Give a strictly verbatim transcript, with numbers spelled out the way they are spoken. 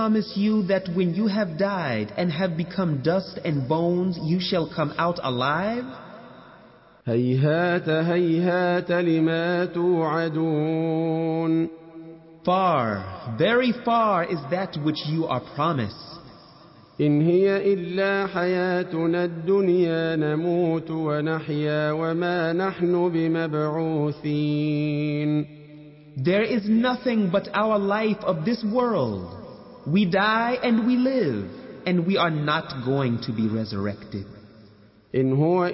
promise you that when you have died and have become dust and bones, you shall come out alive? هيهات هيهات لما توعدون. Far, very far is that which you are promised. إن هي إلا حياتنا الدنيا نموت ونحيا وما نحن بمبعوثين. There is nothing but our life of this world. We die and we live, and we are not going to be resurrected. إن هو